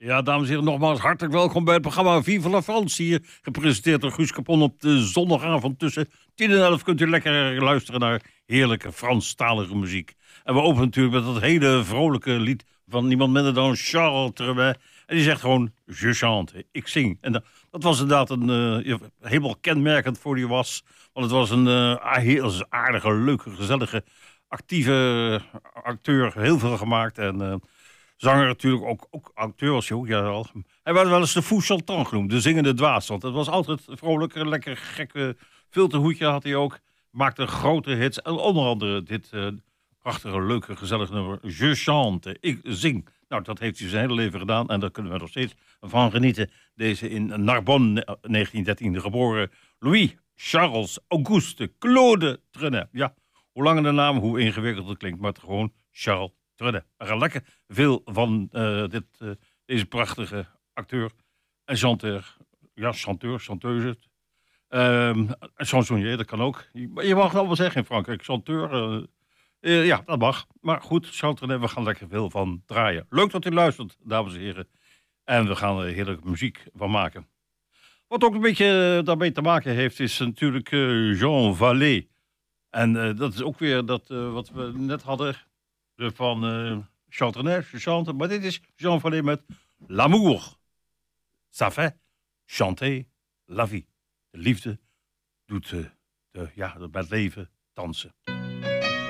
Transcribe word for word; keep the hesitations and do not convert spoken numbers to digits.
Ja, dames en heren, nogmaals hartelijk welkom bij het programma Vive la France. Hier gepresenteerd door Guus Capon op de zondagavond tussen tien en elf kunt u lekker luisteren naar heerlijke Franstalige muziek. En we openen natuurlijk met dat hele vrolijke lied van niemand minder dan Charles Trenet. En die zegt gewoon, je chante, ik zing. En dat, dat was inderdaad een, uh, helemaal kenmerkend voor die was. Want het was een uh, heel aardige, leuke, gezellige, actieve acteur. Heel veel gemaakt en... Uh, Zanger natuurlijk, ook, ook acteur was hij ook, ja al. Hij werd wel eens de Fou Chantant genoemd, de zingende dwaas. Want het was altijd vrolijk, lekker gekke filterhoedje had hij ook. Maakte grote hits. En onder andere dit uh, prachtige, leuke, gezellige nummer. Je chante, ik zing. Nou, dat heeft hij zijn hele leven gedaan. En daar kunnen we nog steeds van genieten. Deze in Narbonne, negentien dertien geboren Louis Charles Auguste Claude Trenet. Ja, hoe langer de naam, hoe ingewikkeld het klinkt. Maar het gewoon Charles Trenet. We gaan lekker veel van uh, dit, uh, deze prachtige acteur en chanteur. Ja, chanteur, chanteuse. Um, chansonnier, dat kan ook. Je mag wel wel zeggen in Frankrijk. Chanteur, uh, uh, ja, dat mag. Maar goed, Charles Trenet, we gaan lekker veel van draaien. Leuk dat u luistert, dames en heren. En we gaan er heerlijke muziek van maken. Wat ook een beetje uh, daarmee te maken heeft, is natuurlijk uh, Jean Vallée. En uh, dat is ook weer dat uh, wat we net hadden... van uh, Charles Trenet, je chante. Maar dit is Jean Vallée met L'amour. Ça fait chanter la vie. De liefde doet uh, de, ja, bij het leven dansen.